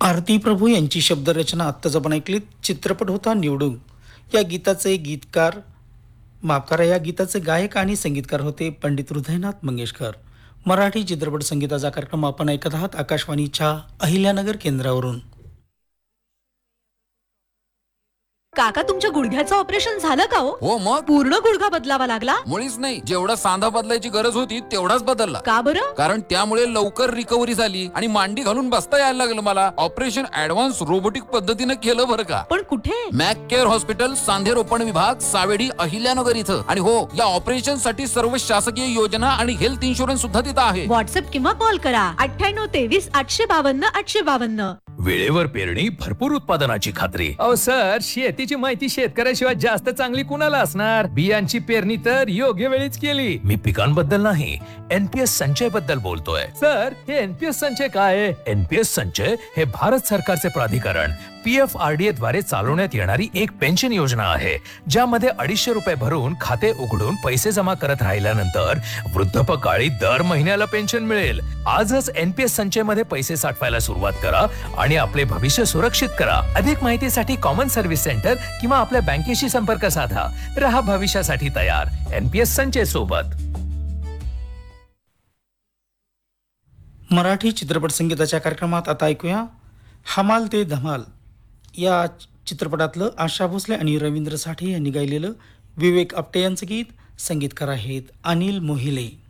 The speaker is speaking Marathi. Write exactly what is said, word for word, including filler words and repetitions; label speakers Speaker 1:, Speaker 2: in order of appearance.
Speaker 1: आरती प्रभू यांची शब्दरचना आत्ताच आपण ऐकलीत. चित्रपट होता निवडून. या गीताचे गीतकार माफ करा या गीताचे गायक आणि संगीतकार होते पंडित हृदयनाथ मंगेशकर. मराठी चित्रपट संगीताचा कार्यक्रम आपण ऐकत आहात आकाशवाणीच्या अहिल्यानगर केंद्रावरून.
Speaker 2: काका, तुमच्या गुडघ्याचं ऑपरेशन झालं का हो?
Speaker 3: हो मग
Speaker 2: पूर्ण गुडघा बदलावा लागला?
Speaker 3: मुळीच नाही, जेवढा सांधा बदलायची गरज होती तेवढाच बदलला.
Speaker 2: का बरं?
Speaker 3: कारण त्यामुळे लवकर रिकव्हरी झाली आणि मांडी घालून बसता यायला लागलं मला. ऑपरेशन ऍडव्हान्स रोबोटिक पद्धतीनं केलं बरं का.
Speaker 2: पण कुठे?
Speaker 3: मॅक केअर हॉस्पिटल, सांधे रोपण विभाग, सावेडी, अहिल्यानगर इथं. आणि हो, या ऑपरेशन साठी सर्व शासकीय योजना आणि हेल्थ इन्शुरन्स सुद्धा तिथं आहे.
Speaker 2: व्हॉट्सअप किंवा कॉल करा अठ्ठ्याण्णव तेवीस आठशे बावन्न आठशे बावन्न.
Speaker 4: वेळेवर पेरणी, भरपूर उत्पादनाची खात्री.
Speaker 5: अहो सर, शेतीची माहिती शेतकऱ्याशिवाय जास्त चांगली कुणाला असणार? बियांची पेरणी तर योग्य वेळीच केली.
Speaker 4: मी पिकांबद्दल नाही, एनपीएस संचय बद्दल बोलतोय.
Speaker 5: सर, हे एनपीएस संचय काय आहे?
Speaker 4: एनपीएस संचय हे भारत सरकारचे प्राधिकरण पीएफआरडीए द्वारे चालवण्यात येणारी एक पेन्शन योजना आहे, ज्यामध्ये अडीचशे रुपये भरून खाते उघडून पैसे जमा करत राहिल्यानंतर वृद्धापकाळी दर महिन्याला पेन्शन मिळेल. आजच एनपीएस संचय मध्ये पैसे साठवायला सुरुवात करा आणि आपले भविष्य सुरक्षित करा. अधिक माहितीसाठी कॉमन सर्व्हिस सेंटर किंवा आपल्या बँकेशी संपर्क साधा. रहा भविष्यासाठी तयार एनपीएस संचय सोबत.
Speaker 1: मराठी चित्रपट संगीताच्या कार्यक्रमात आता ऐकूया हमाल ते धमाल या चित्रपटातलं आशा भोसले आणि रवींद्र साठे यांनी गायलेलं विवेक आपटे यांचं गीत. संगीतकार आहेत अनिल मोहिले.